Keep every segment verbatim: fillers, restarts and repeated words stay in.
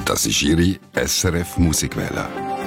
Das ist Ihre S R F Musikwelle.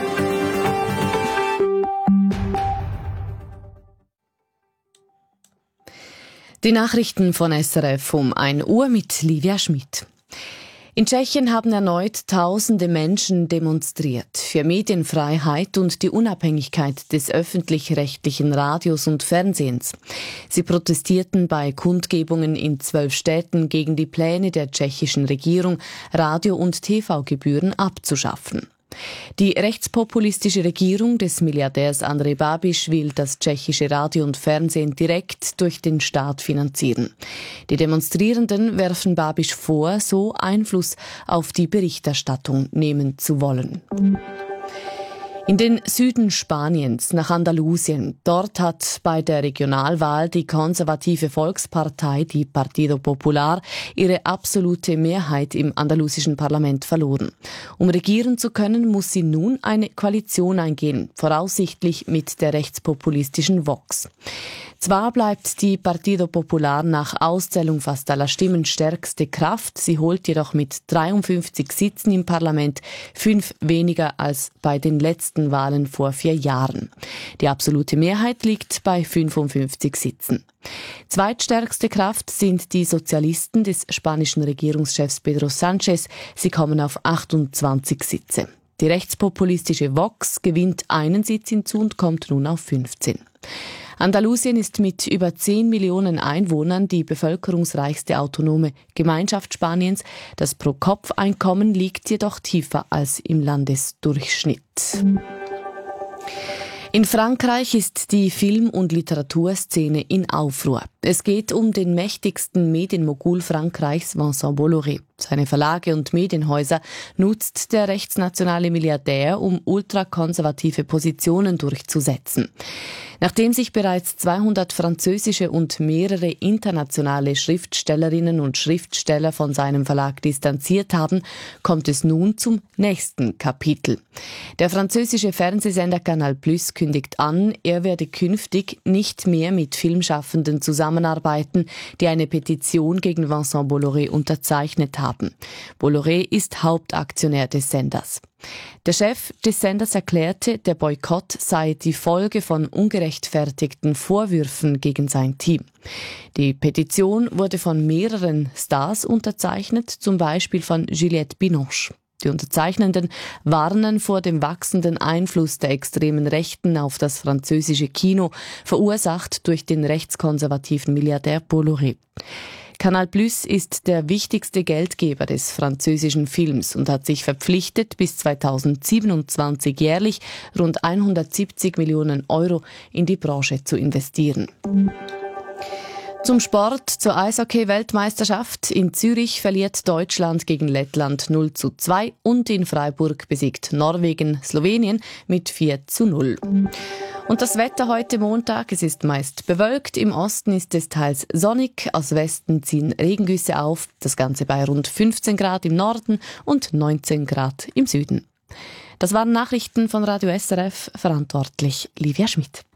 Die Nachrichten von S R F um ein Uhr mit Livia Schmidt. In Tschechien haben erneut tausende Menschen demonstriert für Medienfreiheit und die Unabhängigkeit des öffentlich-rechtlichen Radios und Fernsehens. Sie protestierten bei Kundgebungen in zwölf Städten gegen die Pläne der tschechischen Regierung, Radio- und T V-Gebühren abzuschaffen. Die rechtspopulistische Regierung des Milliardärs Andrej Babiš will das tschechische Radio und Fernsehen direkt durch den Staat finanzieren. Die Demonstrierenden werfen Babiš vor, so Einfluss auf die Berichterstattung nehmen zu wollen. In den Süden Spaniens, nach Andalusien. Dort hat bei der Regionalwahl die konservative Volkspartei, die Partido Popular, ihre absolute Mehrheit im andalusischen Parlament verloren. Um regieren zu können, muss sie nun eine Koalition eingehen, voraussichtlich mit der rechtspopulistischen Vox. Zwar bleibt die Partido Popular nach Auszählung fast aller Stimmen stärkste Kraft, sie holt jedoch mit dreiundfünfzig Sitzen im Parlament fünf weniger als bei den letzten Wahlen vor vier Jahren. Die absolute Mehrheit liegt bei fünfundfünfzig Sitzen. Zweitstärkste Kraft sind die Sozialisten des spanischen Regierungschefs Pedro Sánchez. Sie kommen auf achtundzwanzig Sitze. Die rechtspopulistische Vox gewinnt einen Sitz hinzu und kommt nun auf fünfzehn. Andalusien ist mit über zehn Millionen Einwohnern die bevölkerungsreichste autonome Gemeinschaft Spaniens. Das Pro-Kopf-Einkommen liegt jedoch tiefer als im Landesdurchschnitt. In Frankreich ist die Film- und Literaturszene in Aufruhr. Es geht um den mächtigsten Medienmogul Frankreichs, Vincent Bolloré. Seine Verlage und Medienhäuser nutzt der rechtsnationale Milliardär, um ultrakonservative Positionen durchzusetzen. Nachdem sich bereits zweihundert französische und mehrere internationale Schriftstellerinnen und Schriftsteller von seinem Verlag distanziert haben, kommt es nun zum nächsten Kapitel. Der französische Fernsehsender Canal Plus kündigt an, er werde künftig nicht mehr mit Filmschaffenden zusammenarbeiten, die eine Petition gegen Vincent Bolloré unterzeichnet haben. Bolloré ist Hauptaktionär des Senders. Der Chef des Senders erklärte, der Boykott sei die Folge von ungerechtfertigten Vorwürfen gegen sein Team. Die Petition wurde von mehreren Stars unterzeichnet, zum Beispiel von Juliette Binoche. Die Unterzeichnenden warnen vor dem wachsenden Einfluss der extremen Rechten auf das französische Kino, verursacht durch den rechtskonservativen Milliardär Bolloré. Canal Plus ist der wichtigste Geldgeber des französischen Films und hat sich verpflichtet, bis zweitausendsiebenundzwanzig jährlich rund hundertsiebzig Millionen Euro in die Branche zu investieren. Zum Sport, zur Eishockey-Weltmeisterschaft. In Zürich verliert Deutschland gegen Lettland null zu zwei und in Freiburg besiegt Norwegen Slowenien mit vier zu null. Und das Wetter heute Montag, es ist meist bewölkt, im Osten ist es teils sonnig, aus Westen ziehen Regengüsse auf, das Ganze bei rund fünfzehn Grad im Norden und neunzehn Grad im Süden. Das waren Nachrichten von Radio S R F, verantwortlich Livia Schmidt.